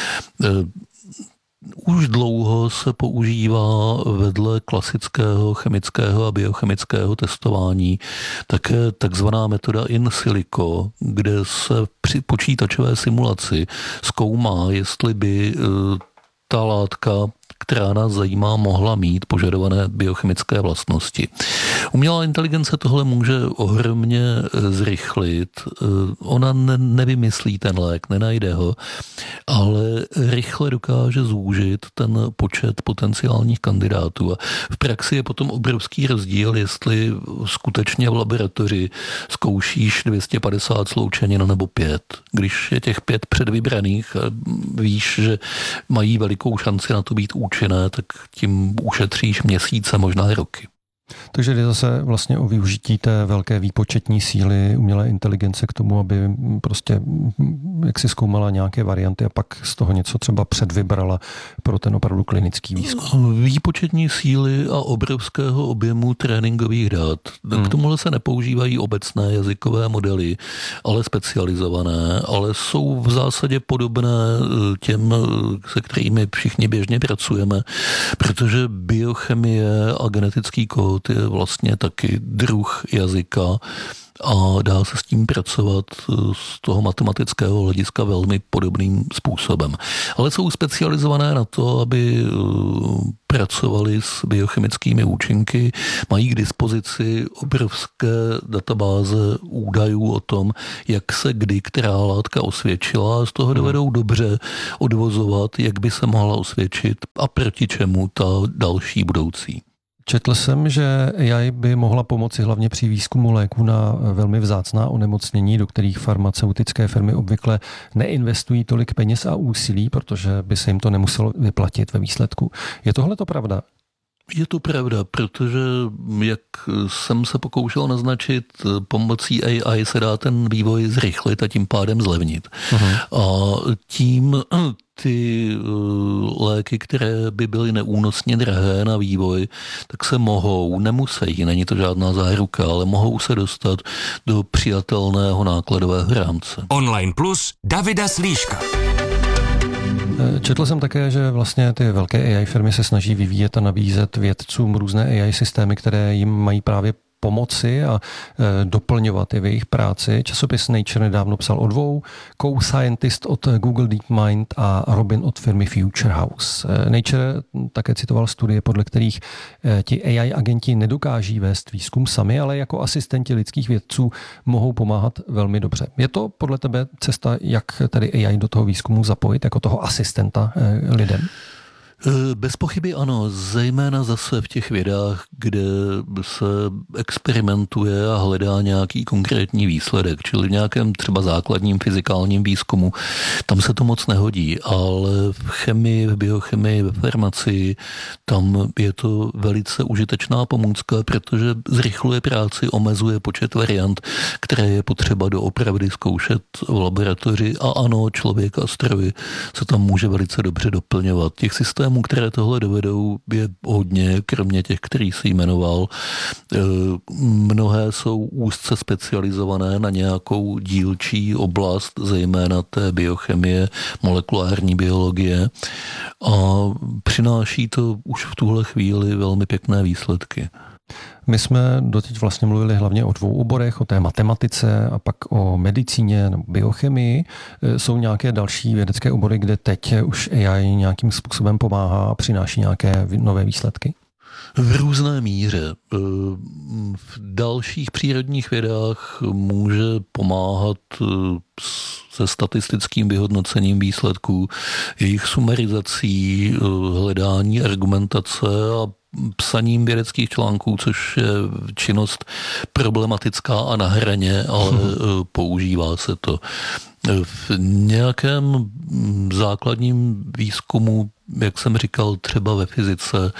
Už dlouho se používá vedle klasického chemického a biochemického testování také takzvaná metoda in silico, kde se při počítačové simulaci zkoumá, jestli by ta látka, která nás zajímá, mohla mít požadované biochemické vlastnosti. Umělá inteligence tohle může ohromně zrychlit. Ona nevymyslí ten lék, nenajde ho, ale rychle dokáže zúžit ten počet potenciálních kandidátů. A v praxi je potom obrovský rozdíl, jestli skutečně v laboratoři zkoušíš 250 sloučenin nebo 5. Když je těch 5 předvybraných a víš, že mají velikou šanci na to být účinné, tak tím ušetříš měsíce, možná roky. Takže jde zase vlastně o využití té velké výpočetní síly umělé inteligence k tomu, aby prostě jak si zkoumala nějaké varianty a pak z toho něco třeba předvybrala pro ten opravdu klinický výzkum. Výpočetní síly a obrovského objemu tréninkových dat. K tomuhle se nepoužívají obecné jazykové modely, ale specializované, ale jsou v zásadě podobné těm, se kterými všichni běžně pracujeme, protože biochemie a genetický kód je vlastně taky druh jazyka a dá se s tím pracovat z toho matematického hlediska velmi podobným způsobem. Ale jsou specializované na to, aby pracovali s biochemickými účinky, mají k dispozici obrovské databáze údajů o tom, jak se kdy která látka osvědčila a z toho dovedou dobře odvozovat, jak by se mohla osvědčit a proti čemu ta další budoucí. Četl jsem, že AI by mohla pomoci hlavně při výzkumu léků na velmi vzácná onemocnění, do kterých farmaceutické firmy obvykle neinvestují tolik peněz a úsilí, protože by se jim to nemuselo vyplatit ve výsledku. Je tohle to pravda? Je to pravda, protože, jak jsem se pokoušel naznačit, pomocí AI se dá ten vývoj zrychlit a tím pádem zlevnit. A tím ty léky, které by byly neúnosně drahé na vývoj, tak se nemusí, není to žádná záruka, ale mohou se dostat do přijatelného nákladového rámce. Online Plus Davida Slíška. Četl jsem také, že vlastně ty velké AI firmy se snaží vyvíjet a nabízet vědcům různé AI systémy, které jim mají právě pomoci a doplňovat je v jejich práci. Časopis Nature nedávno psal o dvou, co-scientist od Google DeepMind a Robin od firmy Future House. Nature také citoval studie, podle kterých ti AI agenti nedokáží vést výzkum sami, ale jako asistenti lidských vědců mohou pomáhat velmi dobře. Je to podle tebe cesta, jak tady AI do toho výzkumu zapojit, jako toho asistenta lidem? Bez pochyby ano, zejména zase v těch vědách, kde se experimentuje a hledá nějaký konkrétní výsledek, čili v nějakém třeba základním fyzikálním výzkumu, tam se to moc nehodí, ale v chemii, v biochemii, ve farmacii, tam je to velice užitečná pomůcka, protože zrychluje práci, omezuje počet variant, které je potřeba doopravdy zkoušet v laboratoři a ano, člověk a stroj se tam může velice dobře doplňovat. Těch systémů, které tohle dovedou, je hodně, kromě těch, který si jmenoval. Mnohé jsou úzce specializované na nějakou dílčí oblast, zejména té biochemie, molekulární biologie a přináší to už v tuhle chvíli velmi pěkné výsledky. My jsme doteď vlastně mluvili hlavně o dvou oborech, o té matematice a pak o medicíně nebo biochemii. Jsou nějaké další vědecké obory, kde teď už AI nějakým způsobem pomáhá a přináší nějaké nové výsledky? V různé míře. V dalších přírodních vědách může pomáhat se statistickým vyhodnocením výsledků, jejich sumarizací, hledání argumentace a psaním vědeckých článků, což je činnost problematická a na hraně, ale používá se to. V nějakém základním výzkumu, jak jsem říkal, třeba ve fyzice,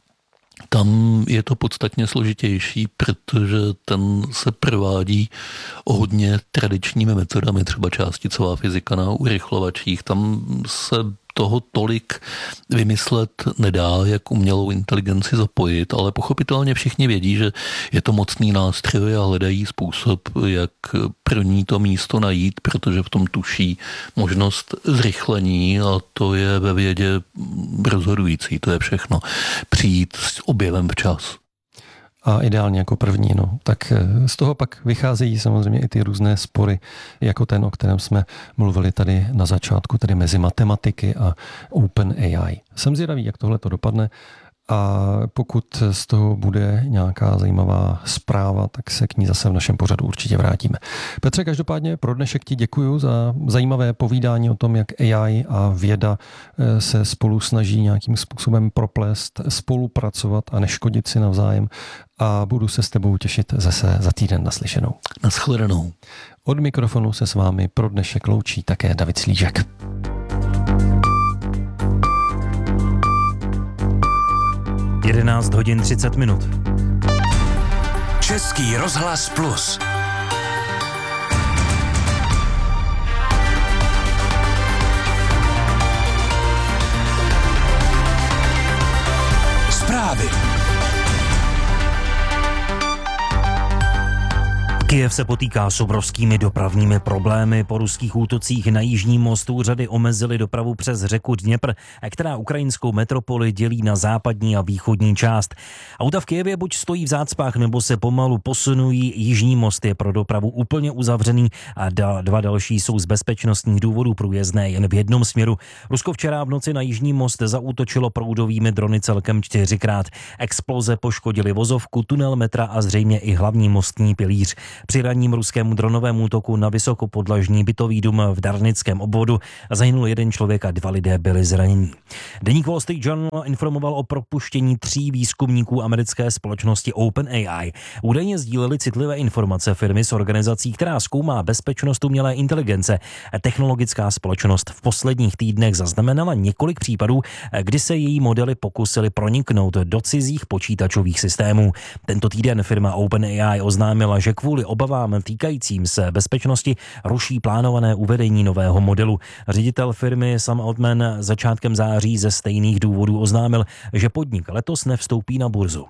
tam je to podstatně složitější, protože ten se provádí hodně tradičními metodami, třeba částicová fyzika na urychlovačích. Tam se toho tolik vymyslet nedá, jak umělou inteligenci zapojit, ale pochopitelně všichni vědí, že je to mocný nástroj a hledají způsob, jak pro ní to místo najít, protože v tom tuší možnost zrychlení a to je ve vědě rozhodující, to je všechno. Přijít s objevem včas. A ideálně jako první. No. Tak z toho pak vycházejí samozřejmě i ty různé spory, jako ten, o kterém jsme mluvili tady na začátku, tedy mezi matematiky a OpenAI. Jsem zvědavý, jak tohle to dopadne. A pokud z toho bude nějaká zajímavá zpráva, tak se k ní zase v našem pořadu určitě vrátíme. Petře, každopádně pro dnešek ti děkuju za zajímavé povídání o tom, jak AI a věda se spolu snaží nějakým způsobem proplést, spolupracovat a neškodit si navzájem. A budu se s tebou těšit zase za týden naslyšenou. Nashledanou. Od mikrofonu se s vámi pro dnešek loučí také David Slížek. 11 hodin 30 minut. Český rozhlas Plus. Zprávy. Kyjev se potýká s obrovskými dopravními problémy. Po ruských útocích na jižní most úřady omezily dopravu přes řeku Dněpr, která ukrajinskou metropoli dělí na západní a východní část. Auta v Kyjevě buď stojí v zácpách, nebo se pomalu posunují. Jižní most je pro dopravu úplně uzavřený a dva další jsou z bezpečnostních důvodů průjezdné jen v jednom směru. Rusko včera v noci na jižní most zaútočilo proudovými drony celkem 4krát. Exploze poškodily vozovku, tunel metra a zřejmě i hlavní mostní pilíř. Při ranním ruskému dronovému útoku na vysokopodlažní bytový dům v Darnickém obvodu zahynul jeden člověk a 2 lidé byli zraněni. Deník Wall Street Journal informoval o propuštění 3 výzkumníků americké společnosti OpenAI. Údajně sdíleli citlivé informace firmy s organizací, která zkoumá bezpečnost umělé inteligence. Technologická společnost v posledních týdnech zaznamenala několik případů, kdy se její modely pokusily proniknout do cizích počítačových systémů. Tento týden firma OpenAI oznámila, že kvůli obavám týkajícím se bezpečnosti ruší plánované uvedení nového modelu. Ředitel firmy Sam Altman začátkem září ze stejných důvodů oznámil, že podnik letos nevstoupí na burzu.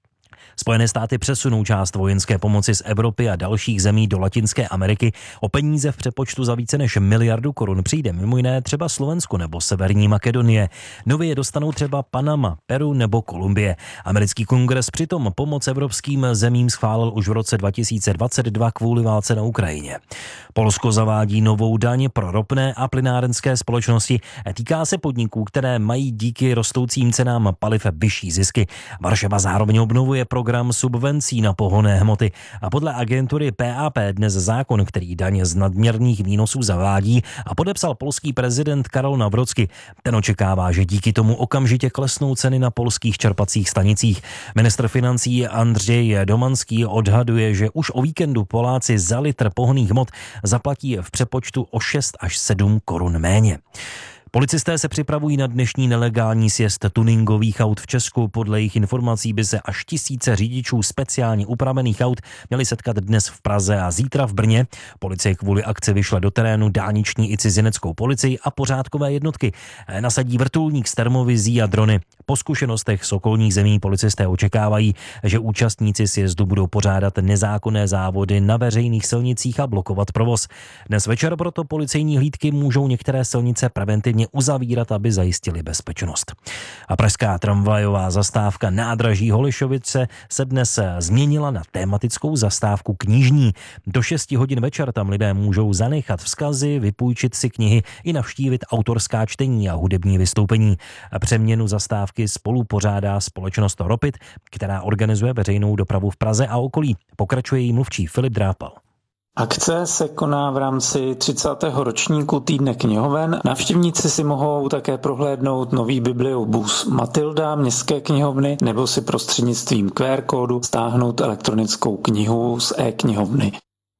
Spojené státy přesunou část vojenské pomoci z Evropy a dalších zemí do Latinské Ameriky. O peníze v přepočtu za více než 1 miliardu korun přijde mimo jiné třeba Slovensko nebo Severní Makedonie. Nově je dostanou třeba Panama, Peru nebo Kolumbie. Americký kongres přitom pomoc evropským zemím schválil už v roce 2022 kvůli válce na Ukrajině. Polsko zavádí novou daň pro ropné a plynárenské společnosti. Týká se podniků, které mají díky rostoucím cenám paliv vyšší zisky. Varšava zároveň obnovuje program subvencí na pohonné hmoty a podle agentury PAP dnes zákon, který daň z nadměrných výnosů zavádí, a podepsal polský prezident Karol Nawrocki. Ten očekává, že díky tomu okamžitě klesnou ceny na polských čerpacích stanicích. Ministr financí Andřej Domanský odhaduje, že už o víkendu Poláci za litr pohonných hmot zaplatí v přepočtu o 6 až 7 korun méně. Policisté se připravují na dnešní nelegální sjezd tuningových aut v Česku. Podle jejich informací by se až 1000 řidičů speciálně upravených aut měli setkat dnes v Praze a zítra v Brně. Policie kvůli akci vyšla do terénu dálniční i cizineckou policii a pořádkové jednotky. Nasadí vrtulník s termovizí a drony. Po zkušenostech z okolních zemí policisté očekávají, že účastníci sjezdu budou pořádat nezákonné závody na veřejných silnicích a blokovat provoz. Dnes večer proto policejní hlídky můžou některé silnice preventivně uzavírat, aby zajistili bezpečnost. A pražská tramvajová zastávka nádraží Holišovice se dnes změnila na tématickou zastávku knižní. Do 6 hodin večer tam lidé můžou zanechat vzkazy, vypůjčit si knihy i navštívit autorská čtení a hudební vystoupení. Přeměnu zastávky spolu pořádá společnost Ropit, která organizuje veřejnou dopravu v Praze a okolí. Pokračuje jí mluvčí Filip Drápal. Akce se koná v rámci 30. ročníku Týdne knihoven. Návštěvníci si mohou také prohlédnout nový bibliobus Matilda městské knihovny nebo si prostřednictvím QR kódu stáhnout elektronickou knihu z e-knihovny.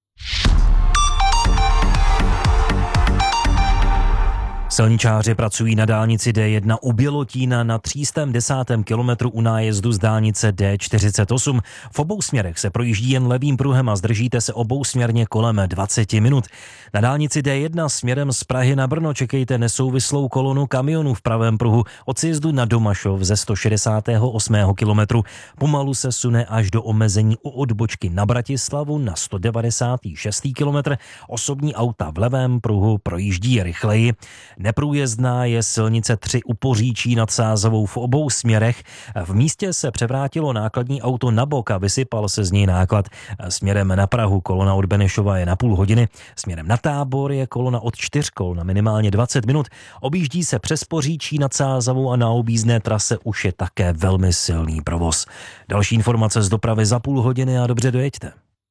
Silničáři pracují na dálnici D1 u Bělotína na 310. kilometru u nájezdu z dálnice D48. V obou směrech se projíždí jen levým pruhem a zdržíte se obousměrně kolem 20 minut. Na dálnici D1 směrem z Prahy na Brno čekejte nesouvislou kolonu kamionů v pravém pruhu od sjezdu na Domašov ze 168. kilometru. Pomalu se sune až do omezení u odbočky na Bratislavu na 196. kilometr. Osobní auta v levém pruhu projíždí rychleji. Neprůjezdná je silnice 3 u Poříčí nad Sázavou v obou směrech. V místě se převrátilo nákladní auto na bok a vysypal se z něj náklad. Směrem na Prahu kolona od Benešova je na půl hodiny, směrem na Tábor je kolona od 4 kol na minimálně 20 minut. Objíždí se přes Poříčí nad Sázavou a na objízdné trase už je také velmi silný provoz. Další informace z dopravy za půl hodiny a dobře dojeďte.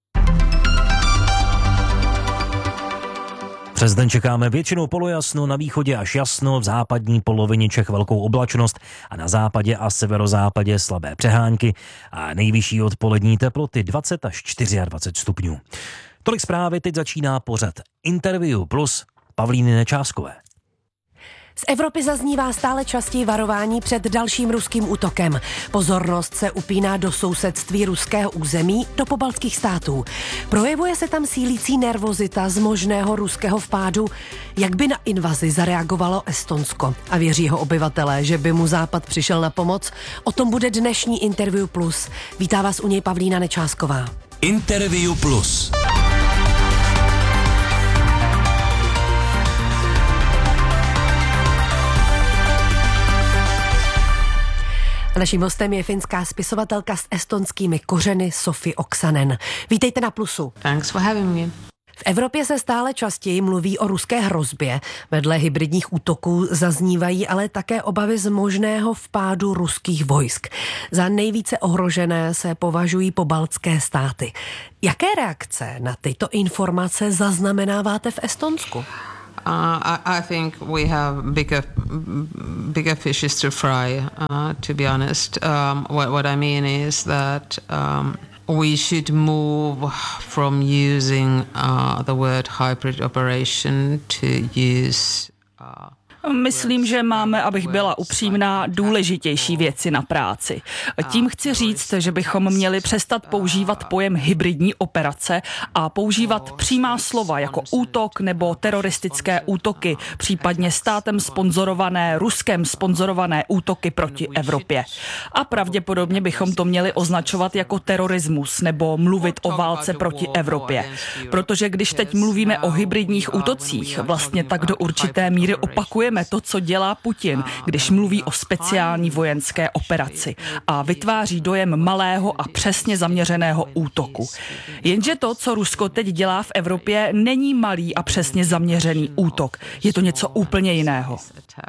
Přes den čekáme většinou polojasno, na východě až jasno, v západní polovině Čech velkou oblačnost a na západě a severozápadě slabé přehánky a nejvyšší odpolední teploty 20 až 24 stupňů. Tolik zprávy, teď začíná pořad Interview plus Pavlíny Nečáskové. Z Evropy zaznívá stále častěji varování před dalším ruským útokem. Pozornost se upíná do sousedství ruského území, do pobaltských států. Projevuje se tam sílící nervozita z možného ruského vpádu. Jak by na invazi zareagovalo Estonsko? A věří jeho obyvatelé, že by mu Západ přišel na pomoc? O tom bude dnešní Interview Plus. Vítá vás u něj Pavlína Nečásková. Interview Plus. Naším hostem je finská spisovatelka s estonskými kořeny Sofi Oksanen. Vítejte na Plusu. Thanks for having me. V Evropě se stále častěji mluví o ruské hrozbě. Vedle hybridních útoků zaznívají ale také obavy z možného vpádu ruských vojsk. Za nejvíce ohrožené se považují pobaltské státy. Jaké reakce na tyto informace zaznamenáváte v Estonsku? I think we have bigger fishes to fry, to be honest. What I mean is that we should move from using the word hybrid operation to use Myslím, že máme, abych byla upřímná, důležitější věci na práci. Tím chci říct, že bychom měli přestat používat pojem hybridní operace a používat přímá slova jako útok nebo teroristické útoky, případně státem sponzorované, Ruskem sponzorované útoky proti Evropě. A pravděpodobně bychom to měli označovat jako terorismus nebo mluvit o válce proti Evropě. Protože když teď mluvíme o hybridních útocích, vlastně tak do určité míry opakujeme to, co dělá Putin, když mluví o speciální vojenské operaci a vytváří dojem malého a přesně zaměřeného útoku. Jenže to, co Rusko teď dělá v Evropě, není malý a přesně zaměřený útok. Je to něco úplně jiného.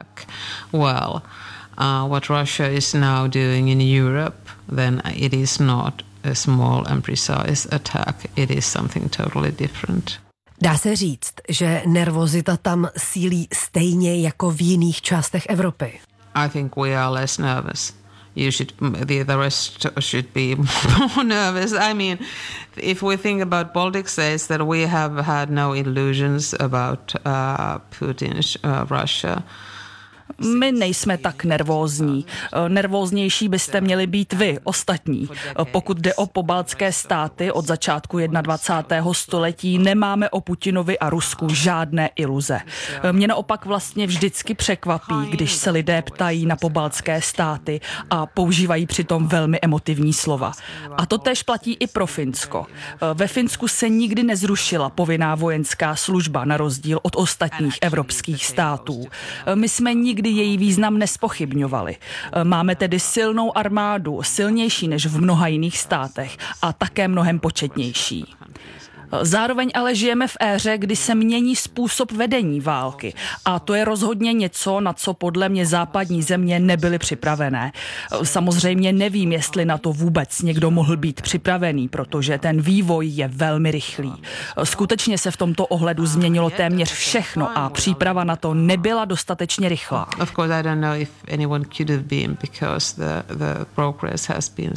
What Russia is now doing in Europe, then it is not a small and precise attack. It is something totally different. Dá se říct, že nervozita tam sílí stejně jako v jiných částech Evropy. I think we are less nervous. The rest should be more nervous. I mean, if we think about Baltic states, that we have had no illusions about Putin's Russia. My nejsme tak nervózní. Nervóznější byste měli být vy, ostatní. Pokud jde o pobaltské státy, od začátku 21. století nemáme o Putinovi a Rusku žádné iluze. Mě naopak vlastně vždycky překvapí, když se lidé ptají na pobaltské státy a používají přitom velmi emotivní slova. A to též platí i pro Finsko. Ve Finsku se nikdy nezrušila povinná vojenská služba na rozdíl od ostatních evropských států. My jsme nikdy její význam nespochybňovali. Máme tedy silnou armádu, silnější než v mnoha jiných státech a také mnohem početnější. Zároveň ale žijeme v éře, kdy se mění způsob vedení války a to je rozhodně něco, na co podle mě západní země nebyly připravené. Samozřejmě nevím, jestli na to vůbec někdo mohl být připravený, protože ten vývoj je velmi rychlý. Skutečně se v tomto ohledu změnilo téměř všechno a příprava na to nebyla dostatečně rychlá. Of course I don't know if anyone could have been because the progress has been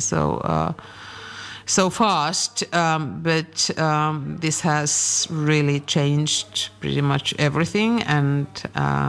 so fast, but this has really changed pretty much everything, and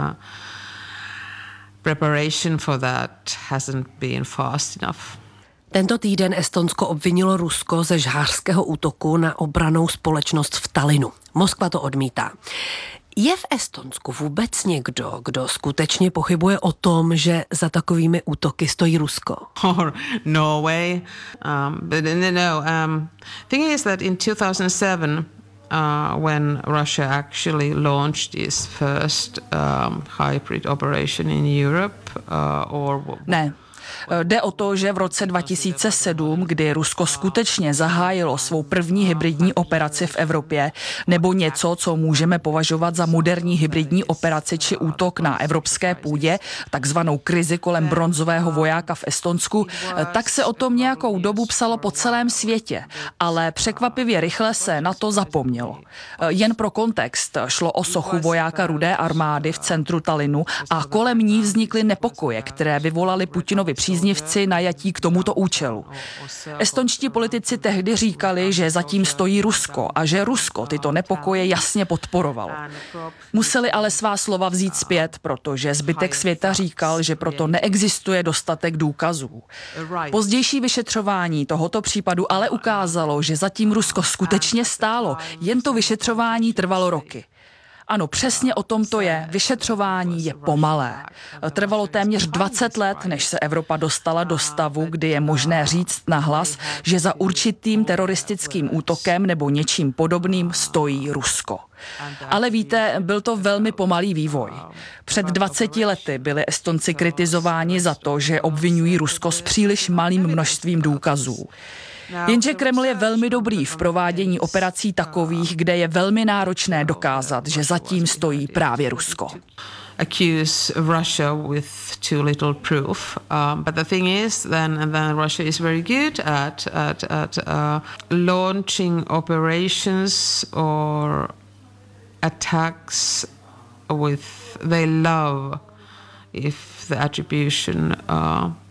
preparation for that hasn't been fast enough. Tento týden Estonsko obvinilo Rusko ze žhářského útoku na obrannou společnost v Tallinnu. Moskva to odmítá. Je v Estonsku vůbec někdo, kdo skutečně pochybuje o tom, že za takovými útoky stojí Rusko? Or Norway. But no. Thing is that in 2007, when Russia actually launched its first hybrid operation in Europe, Ne. Jde o to, že v roce 2007, kdy Rusko skutečně zahájilo svou první hybridní operaci v Evropě, nebo něco, co můžeme považovat za moderní hybridní operaci či útok na evropské půdě, takzvanou krizi kolem bronzového vojáka v Estonsku, tak se o tom nějakou dobu psalo po celém světě, ale překvapivě rychle se na to zapomnělo. Jen pro kontext, šlo o sochu vojáka Rudé armády v centru Tallinnu a kolem ní vznikly nepokoje, které vyvolaly Putinovi příslušníky příznivci najatí k tomuto účelu. Estonští politici tehdy říkali, že zatím stojí Rusko a že Rusko tyto nepokoje jasně podporovalo. Museli ale svá slova vzít zpět, protože zbytek světa říkal, že proto neexistuje dostatek důkazů. Pozdější vyšetřování tohoto případu ale ukázalo, že zatím Rusko skutečně stálo, jen to vyšetřování trvalo roky. Ano, přesně o tom to je. Vyšetřování je pomalé. Trvalo téměř 20 let, než se Evropa dostala do stavu, kdy je možné říct nahlas, že za určitým teroristickým útokem nebo něčím podobným stojí Rusko. Ale víte, byl to velmi pomalý vývoj. Před 20 lety byli Estonci kritizováni za to, že obvinují Rusko s příliš malým množstvím důkazů. Jenže Kreml je velmi dobrý v provádění operací takových, kde je velmi náročné dokázat, že zatím stojí právě Rusko. Accuse Russia with too little proof, but the thing is, then Russia is very good at launching operations or attacks with they love if the attribution